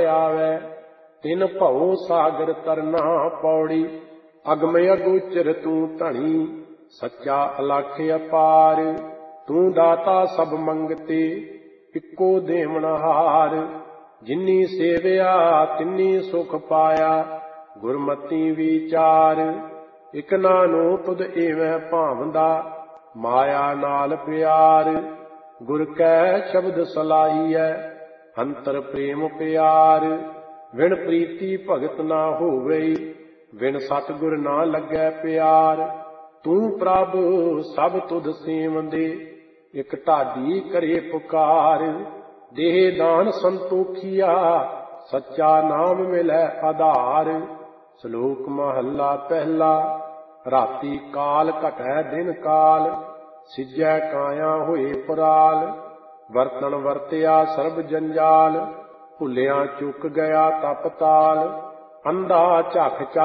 ਆਵੈ। ਤਿਨ ਭਉ ਸਾਗਰ ਤਰਨਾ ਪੌੜੀ। ਅਗਮ ਅਗੋਚਰ ਤੂੰ ਧਣੀ, ਸੱਚਾ ਅਲਖ ਅਪਾਰ। ਤੂੰ ਦਾਤਾ ਸਭ ਮੰਗਤੇ, ਇੱਕੋ ਦੇਵਨਹਾਰ। ਜਿਨੀ ਸੇਵਿਆ ਤਿਨੀ ਸੁਖ ਪਾਇਆ, ਗੁਰਮਤਿ ਵਿਚਾਰ। ਇਕ ਨਾਨੋ ਤੁਧ ਏਵੈ ਭਾਵੰਦਾ, ਮਾਇਆ ਨਾਲ ਪਿਆਰ। ਗੁਰ ਕੈ ਸ਼ਬਦ ਸਲਾਹੀਐ, ਅੰਤਰ ਪ੍ਰੇਮ ਪਿਆਰ। ਵਿਣ ਪ੍ਰੀਤੀ ਭਗਤ ਨਾ ਹੋਵਈ, ਵਿਣ ਸਤਿਗੁਰ ਨਾ ਲੱਗੈ ਪਿਆਰ। ਤੂੰ ਪ੍ਰਭ ਸਭ ਤੁਧ ਸੇਵੰਦੇ, ਇਕ ਢਾਡੀ ਕਰੇ ਪੁਕਾਰ। ਦੇਹ ਦਾਨ ਸੰਤੋਖੀਆ, ਸੱਚਾ ਨਾਮ ਮਿਲੈ ਆਧਾਰ। ਸ਼ਲੋਕ ਮਹੱਲਾ ਪਹਿਲਾ। ਰਾਤੀ ਕਾਲ ਘਟੈ ਦਿਨ ਕਾਲ, ਸਿਜੈ ਕਾਇਆ ਹੋਏ ਪੁਰਾਲ। ਵਰਤਣ ਵਰਤਿਆ ਸਰਬ ਜੰਜਾਲ, ਭੁੱਲਿਆ ਚੁੱਕ ਗਿਆ ਤਪ ਤਾਲ। ਅੰਧਾ ਝੱਖ